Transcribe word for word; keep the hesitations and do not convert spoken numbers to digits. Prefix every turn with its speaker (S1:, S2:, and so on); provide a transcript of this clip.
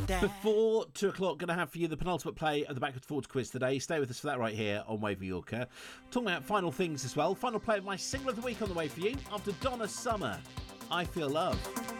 S1: Before two o'clock, going to have for you the penultimate play of the Backwards Forwards quiz today. Stay with us for that right here on Wave of Yorker. Talking about final things as well. Final play of my single of the week on the way for you after Donna Summer, I Feel Love.